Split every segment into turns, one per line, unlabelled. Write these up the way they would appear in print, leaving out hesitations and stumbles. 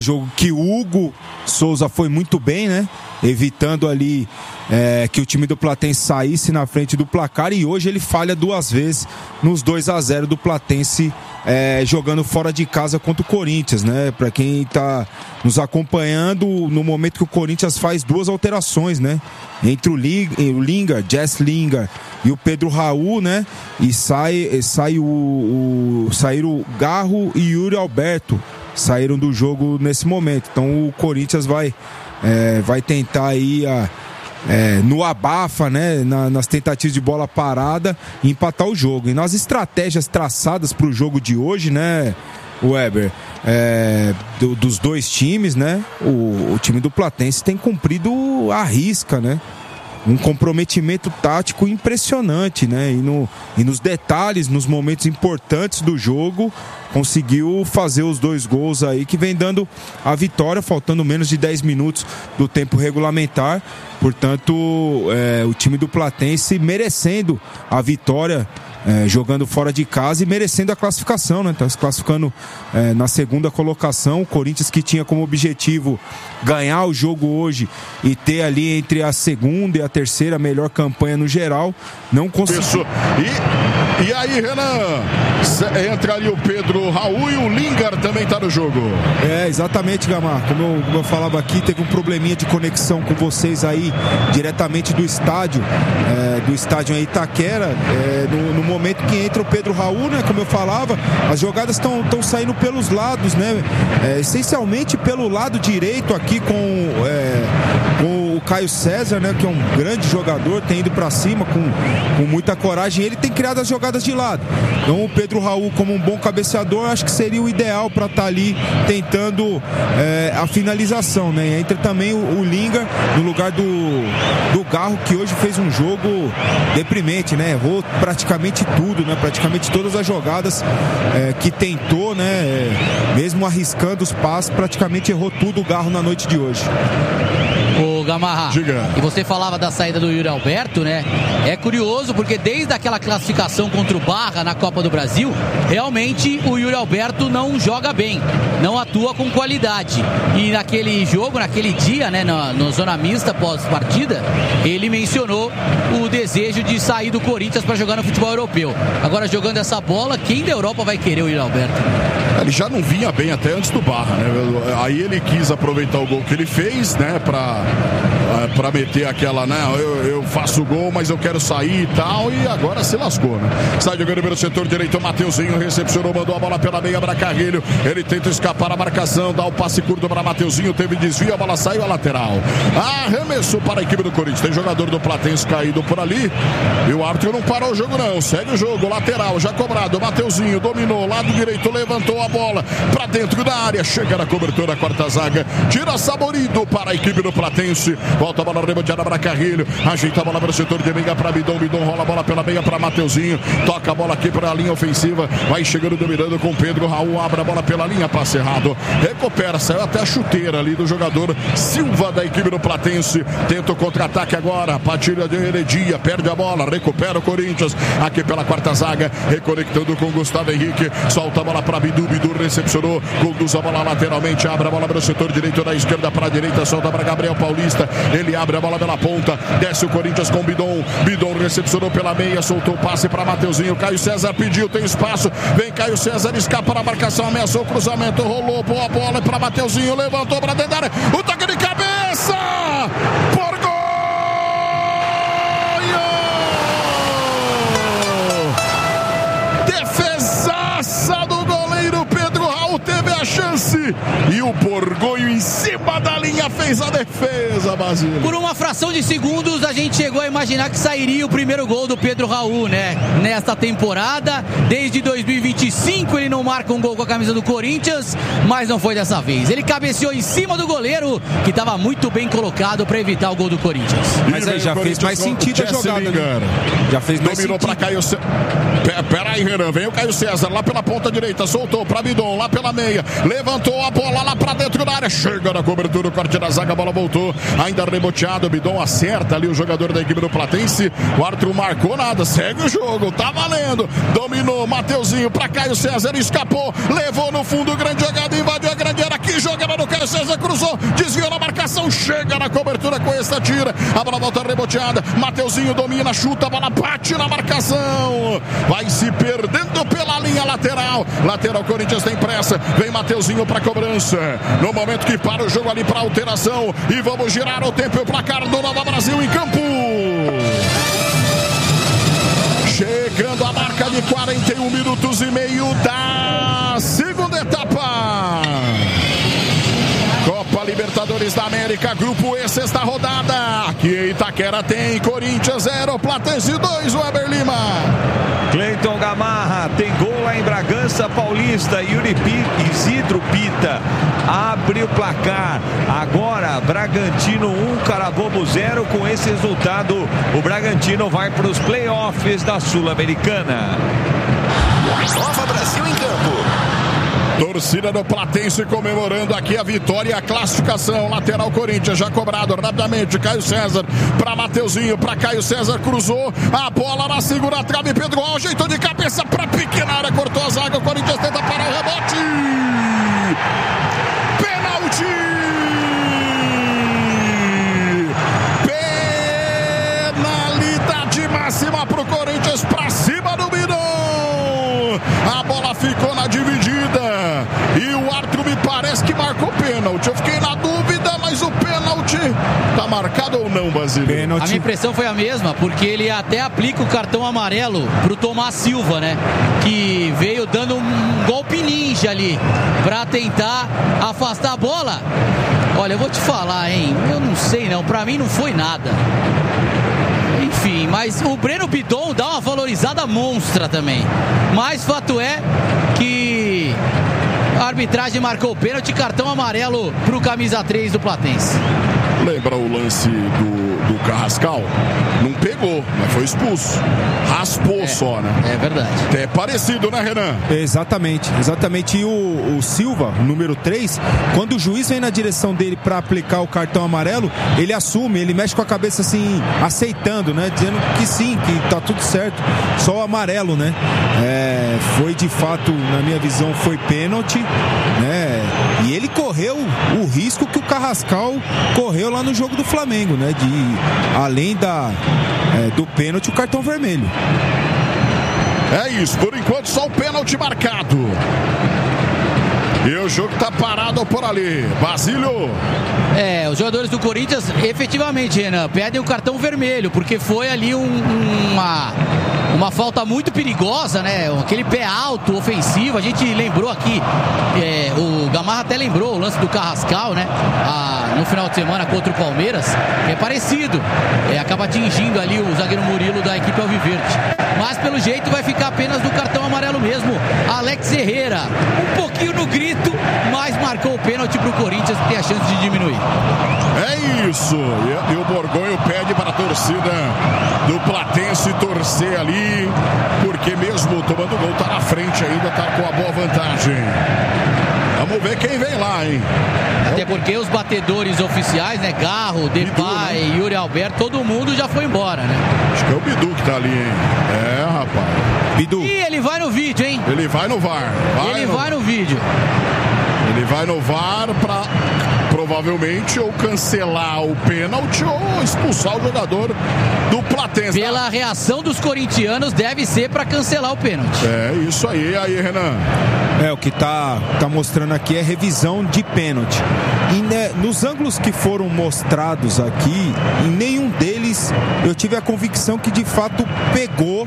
Jogo que o Hugo Souza foi muito bem, né? Evitando ali que o time do Platense saísse na frente do placar, e hoje ele falha 2 vezes nos 2-0 do Platense, jogando fora de casa contra o Corinthians, né? Para quem está nos acompanhando, no momento que o Corinthians faz 2 alterações, né? Entre o Lingard, Jess Lingard e o Pedro Raul, né? E saíram o Garro e Yuri Alberto. Saíram do jogo nesse momento. Então o Corinthians vai tentar aí no abafa, né, nas tentativas de bola parada, empatar o jogo. E nas estratégias traçadas para o jogo de hoje, né, Weber, dos 2 times, né, o time do Platense tem cumprido à risca, né? Um comprometimento tático impressionante, né? E nos detalhes, nos momentos importantes do jogo, conseguiu fazer os 2 gols aí que vem dando a vitória, faltando menos de 10 minutos do tempo regulamentar. Portanto, o time do Platense merecendo a vitória, jogando fora de casa e merecendo a classificação, né? Tá se classificando na 2ª colocação. O Corinthians, que tinha como objetivo ganhar o jogo hoje e ter ali entre a 2ª e a 3ª melhor campanha no geral, não conseguiu.
E aí, Renan, entra ali o Pedro Raul e o Lingard também tá no jogo.
Exatamente, Gamar. Como eu falava aqui, teve um probleminha de conexão com vocês aí, diretamente do estádio aí Itaquera, no momento que entra o Pedro Raul, né, como eu falava, as jogadas estão saindo pelos lados, né, essencialmente pelo lado direito aqui com o Caio César, né, que é um grande jogador, tem ido pra cima com muita coragem, ele tem criado as jogadas de lado. Então o Pedro Raul, como um bom cabeceador, acho que seria o ideal para estar ali tentando a finalização, né. Entra também o Lingard no lugar do Garro, que hoje fez um jogo deprimente, né, errou praticamente tudo, né, praticamente todas as jogadas que tentou, né, mesmo arriscando os passes, praticamente errou tudo o Garro na noite de hoje.
Ô Gamarra,
diga.
E você falava da saída do Yuri Alberto, né? É curioso porque desde aquela classificação contra o Barra na Copa do Brasil, realmente o Yuri Alberto não joga bem, não atua com qualidade. E naquele jogo, naquele dia, né, no zona mista pós-partida, ele mencionou o desejo de sair do Corinthians para jogar no futebol europeu. Agora, jogando essa bola, quem da Europa vai querer o Yuri Alberto?
Ele já não vinha bem até antes do Barra, né? Aí ele quis aproveitar o gol que ele fez, né, pra meter aquela, né, eu faço o gol, mas eu quero sair e tal, e agora se lascou, né? Sai jogando pelo setor direito, o Mateuzinho recepcionou, mandou a bola pela meia para Carrilho, ele tenta escapar a marcação, dá o passe curto para Mateuzinho, teve desvio, a bola saiu a lateral, arremessou para a equipe do Corinthians, tem jogador do Platense caído por ali, e o árbitro não parou o jogo não, segue o jogo, lateral, já cobrado, Mateuzinho dominou, lado direito, levantou a bola para dentro da área, chega na cobertura, a 4ª zaga, tira Saborido para a equipe do Platense, volta a bola reboteada para Carrilho, ajeita a bola para o setor de meia para Bidon rola a bola pela meia para Mateuzinho, toca a bola aqui para a linha ofensiva, vai chegando dominando com Pedro Raul, abre a bola pela linha, passe errado, recupera, saiu até a chuteira ali do jogador Silva da equipe do Platense, tenta o contra-ataque agora, patilha de Heredia, perde a bola, recupera o Corinthians, aqui pela 4ª zaga, reconectando com Gustavo Henrique, solta a bola para Bidu recepcionou, conduz a bola lateralmente, abre a bola para o setor direito, da esquerda para a direita, solta para Gabriel Paulista, ele abre a bola pela ponta, desce o Corinthians com Bidon recepcionou pela meia, soltou o passe para Mateuzinho, Caio César pediu, tem espaço, vem Caio César, escapa na marcação, ameaçou o cruzamento, rolou, boa bola para Mateuzinho, levantou para dentro da área, o toque de cabeça, por gol! Defesaça do goleiro Pedro Raul, teve a chance e o Borgonho em cima da linha fez a defesa, Basílio.
Por uma fração de segundos a gente chegou a imaginar que sairia o primeiro gol do Pedro Raul, né? Nesta temporada, desde 2025 ele não marca um gol com a camisa do Corinthians, mas não foi dessa vez. Ele cabeceou em cima do goleiro, que estava muito bem colocado para evitar o gol do Corinthians.
Mas aí já fez mais sentido a jogada, né? Já fez mais
dominou para Caio César. Peraí, Renan, vem o Caio César lá pela ponta direita, soltou para Bidon, lá pela meia, levantou a bola lá para dentro da área, chega na cobertura, o corte da zaga, a bola voltou, ainda reboteado, o Bidon acerta ali o jogador da equipe do Platense, o árbitro marcou nada, segue o jogo, tá valendo, dominou, Mateuzinho pra Caio César, escapou, levou no fundo, grande jogada, invadiu a grande área, que jogada do Caio César, cruzou, desviou na marcação, chega na cobertura com esta tira, a bola volta reboteada, Mateuzinho domina, chuta, a bola bate na marcação, vai se perdendo pela linha lateral, Corinthians tem pressa, vem Mateuzinho pra cobrança, no momento que para o jogo ali pra alteração, e vamos girar o tempo e o placar do Nova Brasil em campo. Chegando a marca de 41 minutos e meio da segunda etapa. Copa Libertadores da América, Grupo E, sexta rodada. Aqui em Itaquera tem Corinthians 0, Platense 2, Weber Lima.
Cleiton Gamarra tem gol lá em Bragança Paulista. Isidro Pita abre o placar. Agora Bragantino 1, Carabobo 0. Com esse resultado, o Bragantino vai para os playoffs da Sul-Americana.
Nova Brasil em campo.
Torcida do Platense comemorando aqui a vitória e a classificação. Lateral Corinthians já cobrado rapidamente. Caio César para Mateuzinho, para Caio César, cruzou a bola na segura trave. Pedro ajeitou de cabeça para pequena área, cortou a zaga. O Corinthians tenta parar o rebote. Pênalti! Penalidade máxima para o Corinthians, para cima do Bidon. A bola ficou na dividida e o árbitro me parece que marcou pênalti. Eu fiquei na dúvida, mas o pênalti tá marcado ou não, Basílio?
A minha impressão foi a mesma, porque ele até aplica o cartão amarelo pro Tomás Silva, né? Que veio dando um golpe ninja ali pra tentar afastar a bola. Olha, eu vou te falar, hein? Eu não sei não, pra mim não foi nada. Enfim, mas o Breno Bidon dá uma valorizada monstra também. Mas fato é que a arbitragem marcou o pênalti, cartão amarelo pro camisa 3 do Platense.
Lembra o lance do Carrascal? Não pegou, mas foi expulso. Raspou só, né?
É verdade.
É parecido, né, Renan?
Exatamente. E o Silva, o número 3, quando o juiz vem na direção dele para aplicar o cartão amarelo, ele assume, ele mexe com a cabeça assim, aceitando, né? Dizendo que sim, que tá tudo certo. Só o amarelo, né? Foi de fato, na minha visão, foi pênalti, né? E ele correu o risco que o Carrascal correu lá no jogo do Flamengo, né? Além do pênalti, o cartão vermelho.
É isso, por enquanto só o pênalti marcado. E o jogo tá parado por ali. Basílio.
Os jogadores do Corinthians, efetivamente, Renan, pedem o cartão vermelho, porque foi ali uma falta muito perigosa, né? Aquele pé alto, ofensivo. A gente lembrou aqui, o Gamarra até lembrou o lance do Carrascal, né? No final de semana contra o Palmeiras, que é parecido. Acaba atingindo ali o zagueiro Murilo da equipe alviverde. Mas pelo jeito vai ficar apenas do cartão amarelo mesmo. Alex Herrera, um pouquinho no grito, mas marcou o pênalti pro Corinthians, que tem a chance de diminuir.
É isso. E o Borgonho pede para a torcida do Platense torcer ali, porque mesmo tomando gol, tá na frente ainda, tá com a boa vantagem. Vamos ver quem vem lá, hein?
Até porque os batedores oficiais, né? Garro, Depay, né? Yuri Alberto, todo mundo já foi embora, né?
Acho que é o Bidu que tá ali, hein? Rapaz.
Bidu.
E ele vai no vídeo, hein?
Ele vai no VAR.
Ele vai no vídeo.
Ele vai no VAR pra provavelmente ou cancelar o pênalti ou expulsar o jogador do Platense.
Pela reação dos corintianos, deve ser para cancelar o pênalti.
É isso aí, Renan.
O que tá mostrando aqui é revisão de pênalti. E, né, nos ângulos que foram mostrados aqui, em nenhum deles eu tive a convicção que de fato pegou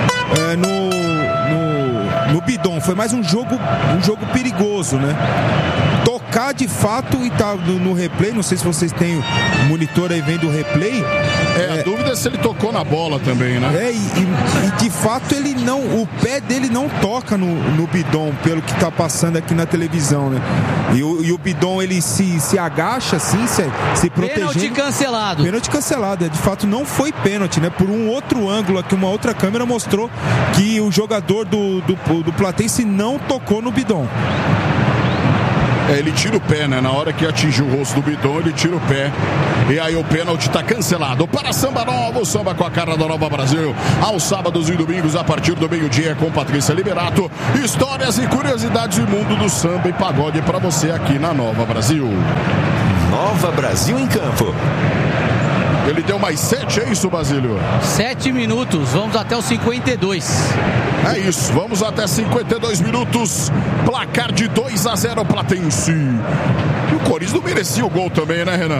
no Bidon. Foi mais um jogo perigoso, né? Tocar de fato, e tá no replay, não sei se vocês têm o monitor aí vendo o replay.
A dúvida é se ele tocou na bola também, né?
E de fato o pé dele não toca no Bidon, pelo que tá passando aqui na televisão, né? E o Bidon, ele se agacha assim, se protegendo. Pênalti cancelado. De fato não foi pênalti, né? Por um outro ângulo aqui, uma outra câmera mostrou que o jogador do Platense não tocou no Bidon.
Ele tira o pé, né? Na hora que atingiu o rosto do Bidon, ele tira o pé. E aí o pênalti tá cancelado. Para Samba Nova, o samba com a cara da Nova Brasil. Aos sábados e domingos, a partir do meio-dia, com Patrícia Liberato. Histórias e curiosidades do mundo do samba e pagode para você aqui na Nova Brasil.
Nova Brasil em campo.
Ele deu mais 7, é isso, Basílio?
7 minutos, vamos até os 52.
É isso, vamos até 52 minutos. Placar de 2-0 Platense. E o Corinthians não merecia o gol também, né, Renan?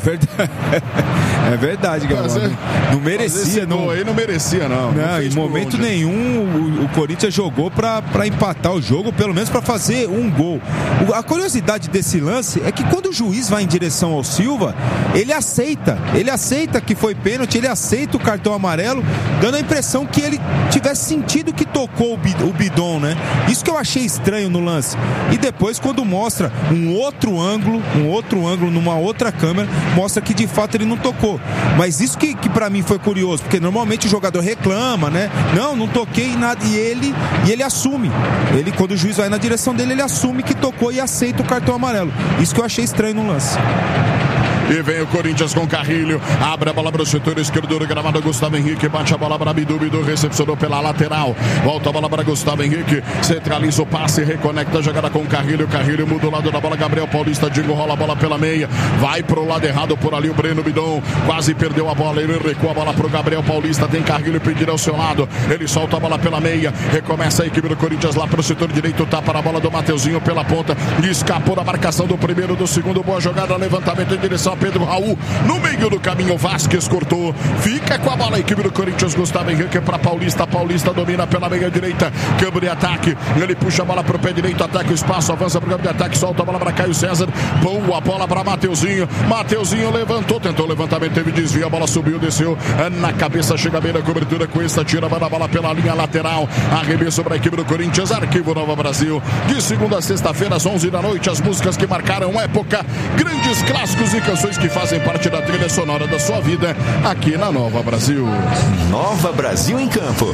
É verdade, galera. Não merecia, não.
Aí não merecia, não.
Não, em momento nenhum o Corinthians jogou pra empatar o jogo, pelo menos pra fazer um gol. A curiosidade desse lance é que quando o juiz vai em direção ao Silva, ele aceita que foi pênalti, ele aceita o cartão amarelo, dando a impressão que ele tivesse sentido que tocou o Bidon, né? Isso que eu achei estranho no lance. E depois, quando mostra um outro ângulo numa outra câmera, mostra que de fato ele não tocou. Mas isso que pra mim foi curioso, porque normalmente o jogador reclama, né? Não toquei em nada. E ele assume. Quando o juiz vai na direção dele, ele assume que tocou e aceita o cartão amarelo. Isso que eu achei estranho no lance.
E vem o Corinthians com Carrilho. Abre a bola para o setor esquerdo do gramado. Gustavo Henrique bate a bola para Bidu. Bidu recepcionou pela lateral. Volta a bola para Gustavo Henrique. Centraliza o passe. Reconecta a jogada com Carrilho. Carrilho muda o lado da bola. Gabriel Paulista. Diego rola a bola pela meia. Vai pro lado errado por ali o Breno Bidon. Quase perdeu a bola. Ele recua a bola pro Gabriel Paulista. Tem Carrilho pedir ao seu lado. Ele solta a bola pela meia. Recomeça a equipe do Corinthians lá pro setor direito. Tapa na bola do Mateuzinho pela ponta. Escapou da marcação do primeiro, do segundo. Boa jogada. Levantamento em direção a Pedro Raul, no meio do caminho, Vasquez cortou, fica com a bola a equipe do Corinthians. Gustavo Henrique para Paulista, Paulista domina pela meia direita, câmbio de ataque, ele puxa a bola pro pé direito, ataca o espaço, avança pro câmbio de ataque, solta a bola para Caio César, boa bola para Mateuzinho, Mateuzinho levantou, tentou o levantamento, teve desvio, a bola subiu, desceu na cabeça, chega bem na cobertura com esta, tira a bola pela linha lateral, arremesso para a equipe do Corinthians, Arquivo Nova Brasil, de segunda a sexta-feira às 11 da noite, as músicas que marcaram época, grandes clássicos e canções que fazem parte da trilha sonora da sua vida aqui na Nova Brasil.
Nova Brasil em campo.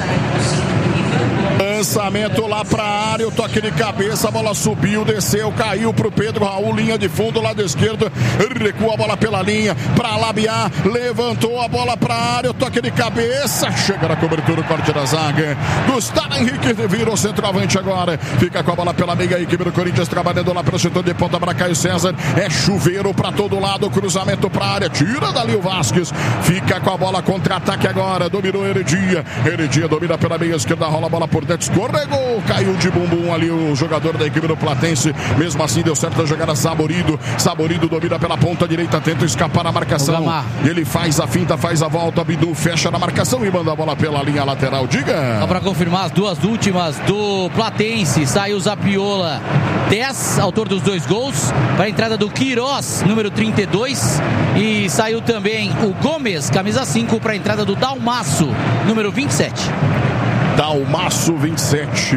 Lançamento lá pra área, o toque de cabeça, a bola subiu, desceu, caiu pro Pedro Raul, linha de fundo, lado esquerdo, recua a bola pela linha, pra Labiar, levantou a bola pra área, o toque de cabeça, chega na cobertura, o corte da zaga, Gustavo Henrique virou centroavante agora, fica com a bola pela meia, a equipe do Corinthians trabalhando lá pelo setor de ponta para Caio César, é chuveiro pra todo lado, cruzamento pra área, tira dali o Vasquez, fica com a bola, contra-ataque agora, dominou Heredia domina pela meia esquerda, rola a bola por dentro, escorregou, caiu de bumbum ali o jogador da equipe do Platense, mesmo assim deu certo a jogada. Saborido domina pela ponta direita, tenta escapar na marcação, ele faz a finta, faz a volta, Bidu fecha na marcação e manda a bola pela linha lateral, diga.
Só para confirmar as duas últimas do Platense, saiu Zapiola 10, autor dos 2 gols, para a entrada do Queiroz, número 32, e saiu também o Gomes, camisa 5, para a entrada do Dalmaço, número 27.
Dalmaço 27.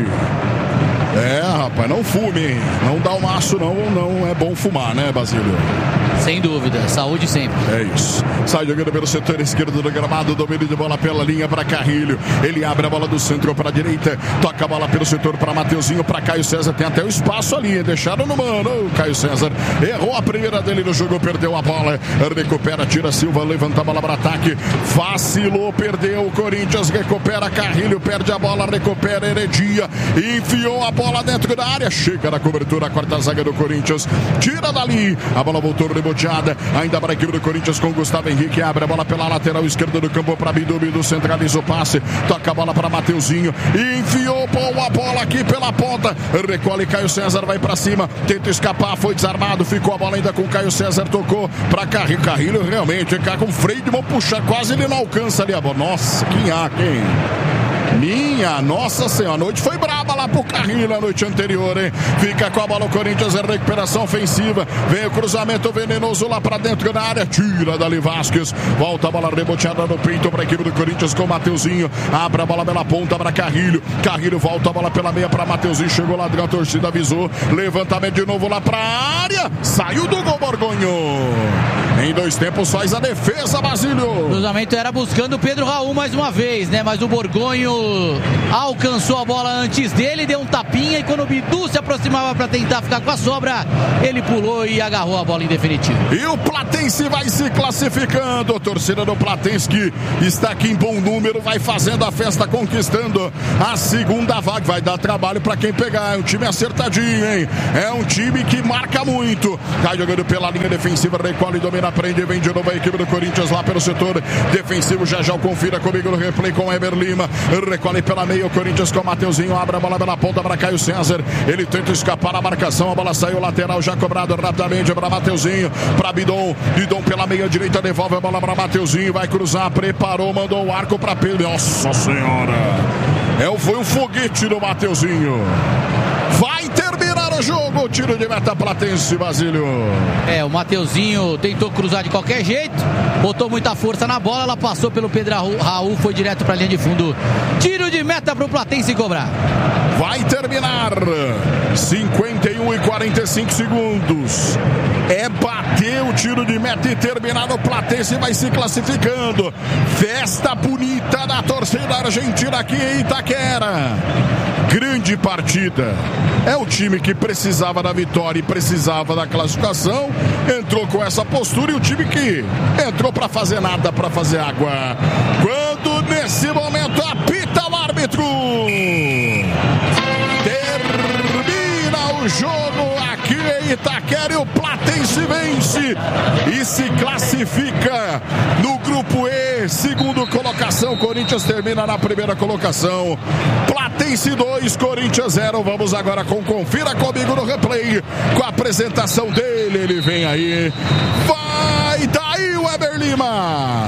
Rapaz, não fume, não dá o maço, não é bom fumar, né, Basílio?
Sem dúvida, saúde sempre.
É isso. Sai jogando pelo setor esquerdo do gramado, domínio de bola pela linha para Carrilho. Ele abre a bola do centro para a direita, toca a bola pelo setor para Mateuzinho, para Caio César. Tem até o espaço ali, deixaram no mano. O Caio César errou a primeira dele no jogo, perdeu a bola. Recupera, tira Silva, levanta a bola para ataque. Vacilou, perdeu o Corinthians, recupera Carrilho, perde a bola, recupera Heredia, enfiou a bola dentro da área, chega na cobertura, a quarta zaga do Corinthians, tira dali, a bola voltou reboteada, ainda para a equipe do Corinthians com Gustavo Henrique, abre a bola pela lateral esquerda do campo para Bidu, centraliza o passe, toca a bola para Mateuzinho, enfiou a bola aqui pela ponta, recolhe Caio César, vai para cima, tenta escapar, foi desarmado, ficou a bola ainda com Caio César, tocou para Carrilho, realmente, cá com freio de mão, puxa, quase ele não alcança ali a bola, nossa, minha nossa senhora, a noite foi braba lá pro Carrilho na noite anterior, hein? Fica com a bola o Corinthians, recuperação ofensiva, vem o cruzamento venenoso lá pra dentro da área, tira dali Vasquez, volta a bola reboteada no peito pra equipe do Corinthians com o Mateuzinho, abre a bola pela ponta pra Carrilho volta a bola pela meia pra Mateuzinho, chegou lá dentro, a torcida avisou, levantamento de novo lá pra área, saiu do gol Borgonho. Em 2 tempos faz a defesa, Basílio.
O cruzamento era buscando o Pedro Raul mais uma vez, né? Mas o Borgonho alcançou a bola antes dele, deu um tapinha e quando o Bidu se aproximava para tentar ficar com a sobra, ele pulou e agarrou a bola em definitivo.
E o Platense vai se classificando. A torcida do Platense que está aqui em bom número, vai fazendo a festa, conquistando a segunda vaga. Vai dar trabalho para quem pegar. É um time acertadinho, hein? É um time que marca muito. Cai jogando pela linha defensiva, recolhe, domina, prende, vem de novo a equipe do Corinthians lá pelo setor defensivo. Já confira comigo no replay com o Eber Lima. Recolhe pela meia o Corinthians com o Mateuzinho. Abre a bola pela ponta para Caio César. Ele tenta escapar da marcação. A bola saiu lateral, já cobrado rapidamente para Mateuzinho. Para Bidon. Bidon pela meia direita, devolve a bola para Mateuzinho. Vai cruzar, preparou, mandou o arco para Pedro. Nossa Senhora! Foi um foguete do Mateuzinho. Vai terminar o jogo. Tiro de meta Platense, Basílio.
O Mateuzinho tentou cruzar de qualquer jeito, botou muita força na bola, ela passou pelo Pedro Raul, foi direto para a linha de fundo. Tiro de meta para o Platense cobrar.
Vai terminar 51 e 45 segundos. Bater o tiro de meta e terminar. O Platense vai se classificando. Festa bonita da torcida argentina aqui em Itaquera. Grande partida. É o time que precisava da vitória e precisava da classificação. Entrou com essa postura e o time que entrou para fazer nada, para fazer água. Quando nesse momento apita o árbitro. Termina o jogo aqui em Itaquera e o Platense vence e se classifica no grupo E, segunda colocação. Corinthians termina na primeira colocação. Platense 2, Corinthians 0. Vamos agora com Confira Comigo no replay, com a apresentação dele. Ele vem aí. Vai daí o Eber Lima.